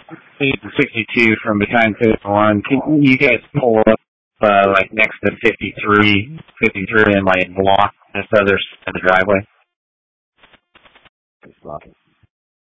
62 from behind 51. Can you guys pull up, like, next to 53, and, like, block this other side of the driveway?